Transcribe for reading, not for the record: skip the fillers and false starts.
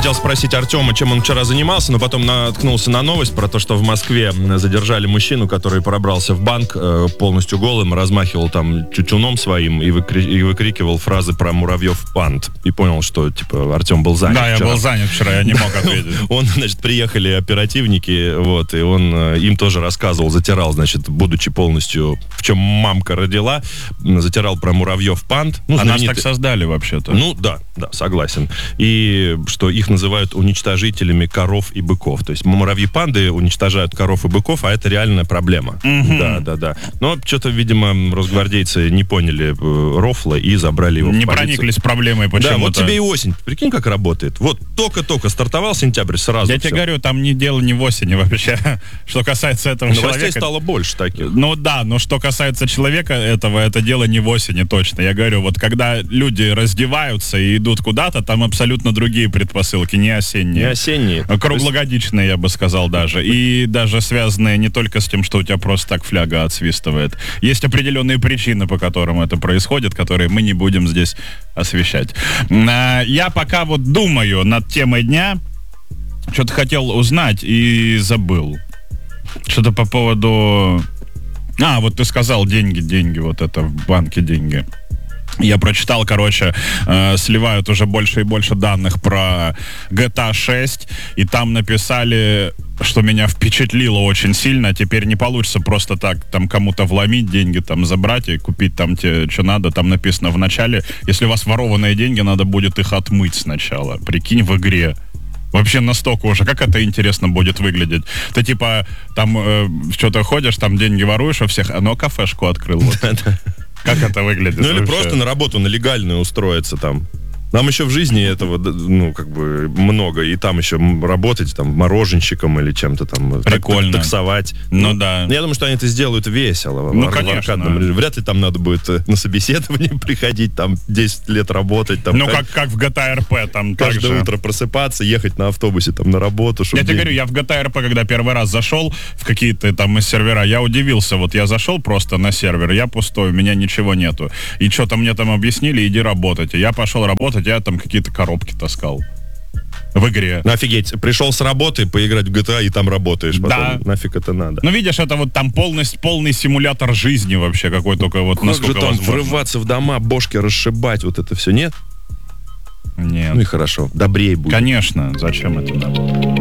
хотел спросить Артема, чем он вчера занимался, но потом наткнулся на новость про то, что в Москве задержали мужчину, который пробрался в банк полностью голым, размахивал там тютюном своим и выкрикивал фразы про муравьев панд. И понял, что, типа, Артем был занят. Да, вчера. Я был занят вчера, я не мог ответить. Он, значит, приехали оперативники, вот, и он им тоже рассказывал, затирал, значит, будучи полностью, в чем мамка родила, затирал про муравьев панд. Ну, нас так создали вообще-то. Ну, да, согласен. И что их называют уничтожителями коров и быков. То есть муравьи-панды уничтожают коров и быков, а это реальная проблема. Да. Но что-то, видимо, росгвардейцы не поняли рофла и забрали его не в полицию. прониклись проблемой почему-то. Да, вот тебе и осень. Прикинь, как работает. Вот только-только стартовал сентябрь, сразу Я все. тебе говорю, там не дело не в осени вообще. Что касается этого Новостей человека... стало больше таких. Ну да, но что касается человека этого, это дело не в осени точно. Я говорю, вот когда люди раздеваются и идут куда-то, там абсолютно другие предпосылки, не осенние. Не осенние. Круглогодичные, я бы сказал даже. И даже связанные не только с тем, что у тебя просто так фляга отсвистывает. Есть определенные причины, по которым это происходит, которые мы не будем здесь освещать. Я пока вот думаю над темой дня, что-то хотел узнать и забыл. Что-то по поводу... вот ты сказал деньги, вот это в банке деньги. Я прочитал, сливают уже больше и больше данных про GTA 6, и там написали, что меня впечатлило очень сильно. Теперь не получится просто так там кому-то вломить деньги, там забрать и купить там те, что надо. Там написано в начале, если у вас ворованные деньги, надо будет их отмыть сначала. Прикинь, в игре. Вообще настолько уже, как это интересно будет выглядеть. Ты типа там что-то ходишь, там деньги воруешь у всех, кафешку открыл. Вот. Как это выглядит? Ну или просто на работу, на легальную устроиться там. Нам еще в жизни этого, много. И там еще работать, там, мороженщиком или чем-то там. Прикольно. Таксовать. Ну да. Я думаю, что они это сделают весело. Конечно. Вряд ли там надо будет на собеседование приходить, там, 10 лет работать. Там, как в GTA RP. Там каждое утро просыпаться, ехать на автобусе там на работу. Я тебе говорю, я в GTA RP, когда первый раз зашел в какие-то там сервера, я удивился. Вот я зашел просто на сервер, я пустой, у меня ничего нету. И что-то мне там объяснили, иди работать. И я пошел работать, я там какие-то коробки таскал в игре. Офигеть, пришел с работы поиграть в GTA и там работаешь. Потом. Да. Нафиг это надо. Ну, видишь, это вот там полный симулятор жизни вообще, какой только вот как насколько же там возможно. врываться в дома, бошки расшибать, вот это все, нет? Нет. Ну и хорошо, добрее будет. Конечно, зачем это надо?